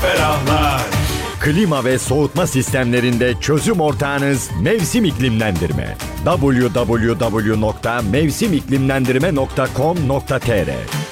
ferahlar. Klima ve soğutma sistemlerinde çözüm ortağınız Mevsim İklimlendirme. www.mevsimiklimlendirme.com.tr